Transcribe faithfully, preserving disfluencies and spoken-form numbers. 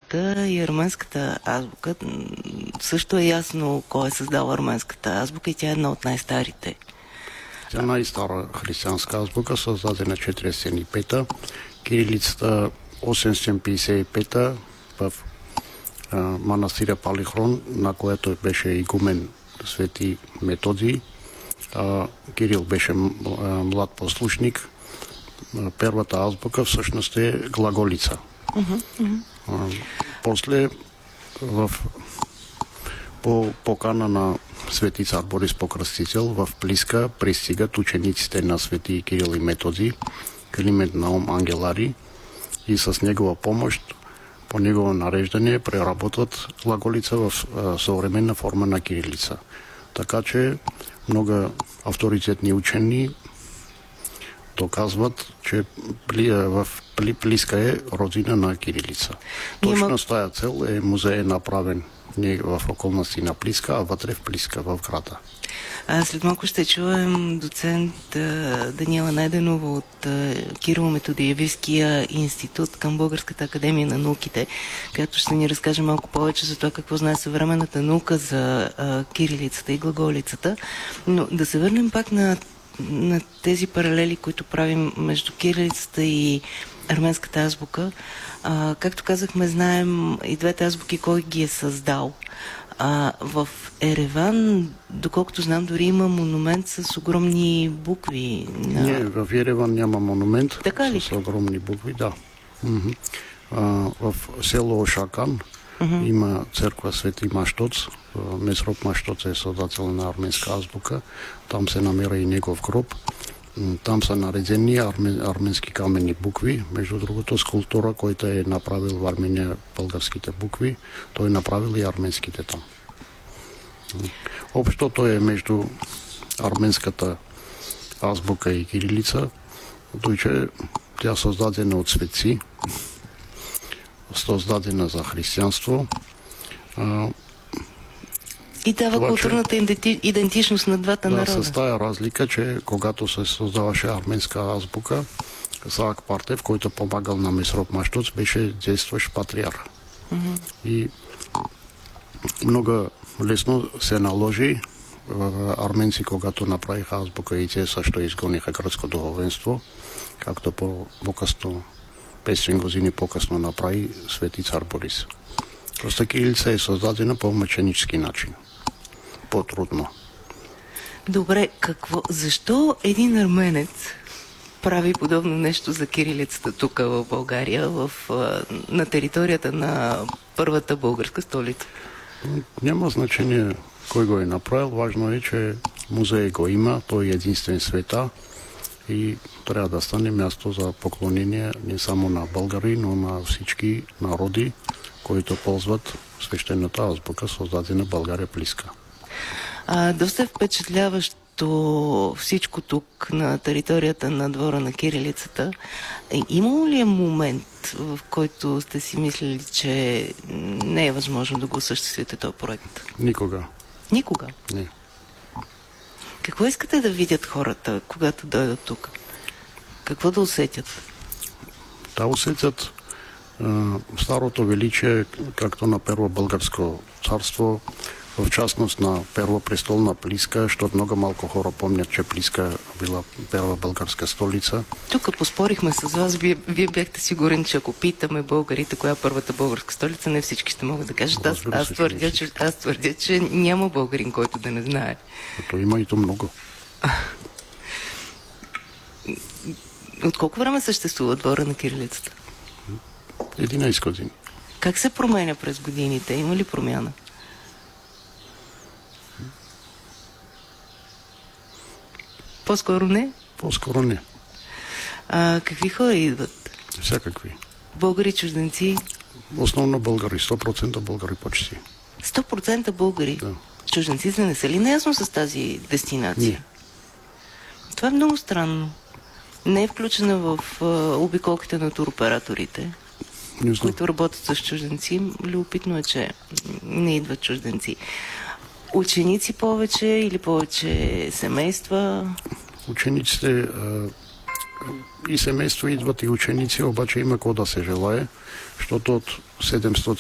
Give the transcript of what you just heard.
азбука и арменската азбука. Също е ясно кой е създал арменската азбука и тя е една от най-старите. Тя е най-стара християнска азбука, създадена четиристотин и пета. Кирилицата осемстотин петдесет и пета в а, манастира Палихрон, на което беше игумен Свети Методий. А, Кирил беше а, млад послушник. А, първата азбука всъщност е глаголица. Uh-huh, uh-huh. А, после в по покана на Свети цар Борис Покръстител в Плиска пристигат учениците на Свети Кирил и Методий, Климент Наум Ангелари, и с негова помощ, по негово нареждане, преработват глаголица в а, съвременна форма на кирилица. Така че много авторитетни учени доказват, че в Плиска е родина на кирилица. Точно с тази цел е музей направен не в околности на Плиска, а вътре в Плиска, в града. А след малко ще чуем доцент а, Даниела Найденова от Кирило-Методиевския институт към Българската академия на науките, която ще ни разкаже малко повече за това какво знае съвременната наука за а, кирилицата и глаголицата. Но да се върнем пак на, на тези паралели, които правим между кирилицата и арменската азбука. А, както казахме, знаем и двете азбуки кой ги е създал. А, в Ереван, доколкото знам, дори има монумент с огромни букви. На... Не, в Ереван няма монумент така ли? С огромни букви, да. Uh-huh. А, в село Ошакан uh-huh. има църква Свети Маштоц. Месроп Маштоц е създател на арменска азбука. Там се намира и негов гроб. Там са наредени армен, арменски каменни букви. Между другото, скулптура, който е направил в Армения българските букви, той е направил и арменските там. Общото е между арменската азбука и кирилица, той че тя е създадена от светци, създадена за християнство. И дава това, културната иденти... идентичност на двата да, народа. С тая разлика, че когато се създаваше арменска азбука, Саак Партев, който помагал на Месроп Маштоц, беше действащ патриарх. Mm-hmm. И много лесно се наложи арменци, когато направиха азбука, и те също изгониха гръцко духовенство, както по-късно, петстотин години по-късно направи Свети цар Борис. Просто кирилица е създадена по мъченически начин. По-трудно. Добре, какво? Защо един арменец прави подобно нещо за кирилицата тук в България, в, на територията на първата българска столица? Няма значение кой го е направил. Важно е, че музей го има. Той е единствен света и трябва да стане място за поклонение не само на българи, но на всички народи, които ползват свещената азбука, създадена България Плиска. А, доста е впечатляващо всичко тук на територията на двора на кирилицата. Имало ли е момент, в който сте си мислили, че не е възможно да го осъществите този проект? Никога. Никога? Не. Какво искате да видят хората, когато дойдат тук? Какво да усетят? Да усетят старото величие, както на Първо българско царство, в частност на Първо престол на Плиска, защото много малко хора помнят, че Плиска била първа българска столица. Тук поспорихме с вас, вие, вие бяхте сигурен, че ако питаме българите, коя е първата българска столица, не всички ще могат да кажат. Аз, аз, твърдя, че, аз твърдя, че няма българин, който да не знае. Ето има и то много. От колко време съществува двора на кирилицата? единайсет години. Как се променя през годините? Има ли промяна? По-скоро не? По-скоро не. А какви хора идват? Всякакви. Българи, чужденци? Основно българи. сто процента българи почти. сто процента българи? Да. Чужденците не са ли наясно с тази дестинация? Не. Това е много странно. Не е включена в а, обиколките на туроператорите, които работят с чужденци. Любопитно е, че не идват чужденци. Ученици повече или повече семейства? Учениците а, и семейства идват, и ученици, обаче има какво да се желае, защото от седемстотин